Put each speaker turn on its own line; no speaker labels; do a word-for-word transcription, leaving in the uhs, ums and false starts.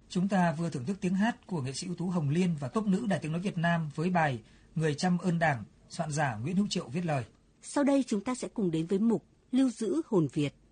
Chúng ta vừa thưởng thức tiếng hát của nghệ sĩ ưu tú Hồng Liên và tốp nữ Đài Tiếng nói Việt Nam với bài Người Trăm ơn Đảng, soạn giả Nguyễn Hữu Triệu viết lời.
Sau đây chúng ta sẽ cùng đến với mục Lưu giữ hồn Việt.